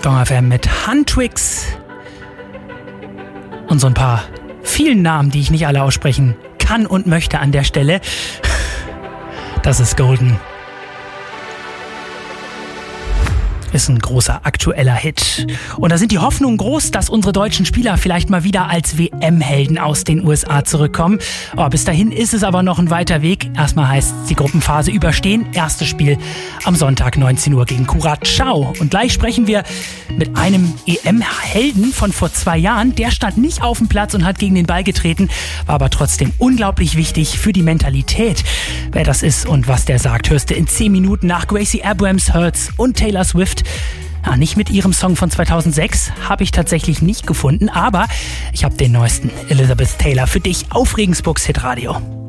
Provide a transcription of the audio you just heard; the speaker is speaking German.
Gong FM mit Huntwix und so ein paar vielen Namen, die ich nicht alle aussprechen kann und möchte an der Stelle. Das ist Golden. Ist ein großer aktueller Hit. Und da sind die Hoffnungen groß, dass unsere deutschen Spieler vielleicht mal wieder als WM-Helden aus den USA zurückkommen. Oh, bis dahin ist es aber noch ein weiter Weg. Erstmal heißt es die Gruppenphase überstehen. Erstes Spiel am Sonntag 19 Uhr gegen Curaçao. Und gleich sprechen wir mit einem EM-Helden von vor 2 Jahren. Der stand nicht auf dem Platz und hat gegen den Ball getreten, war aber trotzdem unglaublich wichtig für die Mentalität. Wer das ist und was der sagt, hörst du in 10 Minuten nach Gracie Abrams, Hurts und Taylor Swift. Ja, nicht mit ihrem Song von 2006, habe ich tatsächlich nicht gefunden, aber ich habe den neuesten Elizabeth Taylor für dich auf Regensburgs Hitradio.